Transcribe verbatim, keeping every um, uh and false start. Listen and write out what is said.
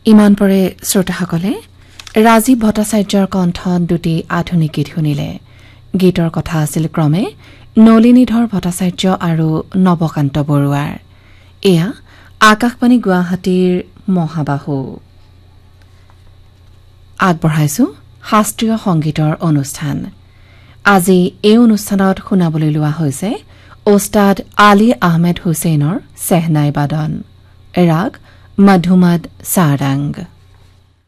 ইমান পৰে শ্ৰোতাসকলে ৰাজীৱ ভট্টাচাৰ্যৰ কণ্ঠত দুটি আধুনিক গীত শুনিলে। গীতৰ কথা আছিল ক্ৰমে নলিনীধৰ ভট্টাচাৰ্য আৰু নৱকান্ত বৰুৱাৰ। এয়া আকাশবাণী গুৱাহাটীৰ মহাবাহু। আগবঢ়াইছো শাস্ত্ৰীয় সংগীতৰ অনুষ্ঠান। আজি এই অনুষ্ঠানত শুনাবলৈ লোৱা হৈছে ওস্তাদ আলী আহমেদ হুছেইনৰ চেহনাই বাদন, ৰাগ মধুমদ সাৰাং।